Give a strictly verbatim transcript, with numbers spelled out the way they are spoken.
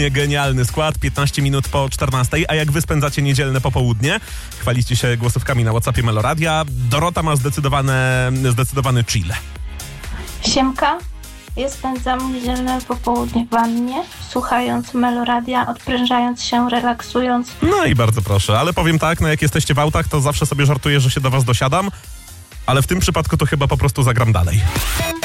Genialny skład, piętnaście minut po czternastej. A jak wy spędzacie niedzielne popołudnie? Chwalicie się głosówkami na WhatsAppie Meloradia. Dorota ma zdecydowane, zdecydowany chill. Siemka, ja spędzam niedzielne popołudnie w wannie, słuchając Meloradia, odprężając się, relaksując. No i bardzo proszę, ale powiem tak, no jak jesteście w autach, to zawsze sobie żartuję, że się do was dosiadam, ale w tym przypadku to chyba po prostu zagram dalej.